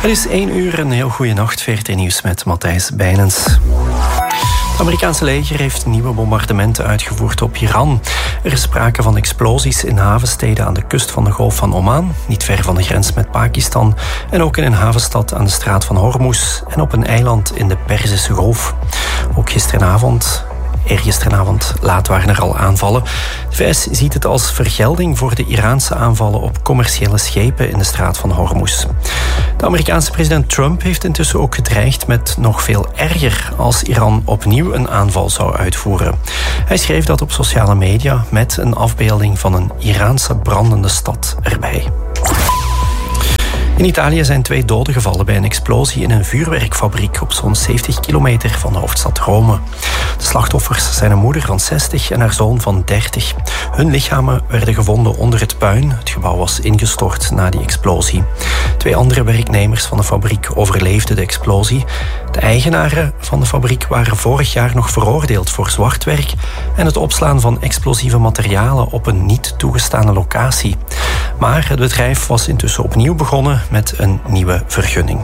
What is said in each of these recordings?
Het is 1 uur, een heel goede nacht. VRT Nieuws met Matthijs Bijnens. Het Amerikaanse leger heeft nieuwe bombardementen uitgevoerd op Iran. Er is sprake van explosies in havensteden aan de kust van de Golf van Oman, niet ver van de grens met Pakistan, en ook in een havenstad aan de straat van Hormuz en op een eiland in de Perzische Golf. Ook eergisteravond laat waren er al aanvallen. De VS ziet het als vergelding voor de Iraanse aanvallen op commerciële schepen in de straat van Hormuz. De Amerikaanse president Trump heeft intussen ook gedreigd met nog veel erger als Iran opnieuw een aanval zou uitvoeren. Hij schreef dat op sociale media met een afbeelding van een Iraanse brandende stad erbij. In Italië zijn 2 doden gevallen bij een explosie in een vuurwerkfabriek op zo'n 70 kilometer van de hoofdstad Rome. De slachtoffers zijn een moeder van 60 en haar zoon van 30. Hun lichamen werden gevonden onder het puin. Het gebouw was ingestort na die explosie. 2 andere werknemers van de fabriek overleefden de explosie. De eigenaren van de fabriek waren vorig jaar nog veroordeeld voor zwartwerk en het opslaan van explosieve materialen op een niet toegestane locatie. Maar het bedrijf was intussen opnieuw begonnen met een nieuwe vergunning.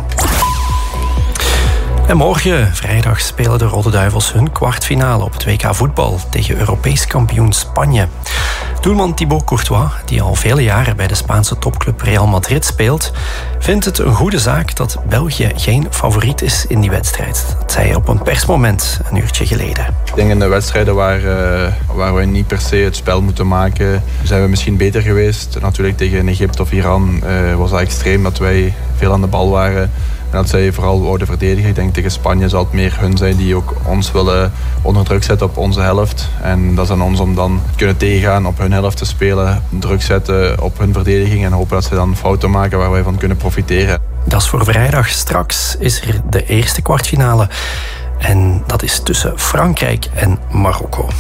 En morgen, vrijdag, spelen de Rode Duivels hun kwartfinale op het WK voetbal tegen Europees kampioen Spanje. Doelman Thibaut Courtois, die al vele jaren bij de Spaanse topclub Real Madrid speelt, vindt het een goede zaak dat België geen favoriet is in die wedstrijd. Dat zei hij op een persmoment een uurtje geleden. Ik denk in de wedstrijden waar we niet per se het spel moeten maken, zijn we misschien beter geweest. Natuurlijk tegen Egypte of Iran was dat extreem dat wij veel aan de bal waren. En dat zij vooral wouden verdedigen. Ik denk tegen Spanje zal het meer hun zijn die ook ons willen onder druk zetten op onze helft. En dat is aan ons om dan te kunnen tegengaan, op hun helft te spelen, druk zetten op hun verdediging en hopen dat ze dan fouten maken waar wij van kunnen profiteren. Dat is voor vrijdag. Straks is er de eerste kwartfinale. En dat is tussen Frankrijk en Marokko.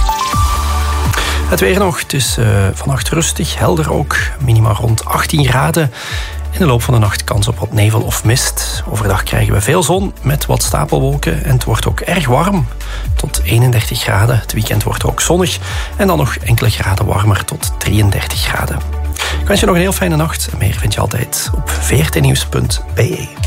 Het weer nog. Het is vannacht rustig, helder ook. Minima rond 18 graden. In de loop van de nacht kans op wat nevel of mist. Overdag krijgen we veel zon met wat stapelwolken. En het wordt ook erg warm, tot 31 graden. Het weekend wordt ook zonnig. En dan nog enkele graden warmer, tot 33 graden. Ik wens je nog een heel fijne nacht. En meer vind je altijd op vrtnieuws.be.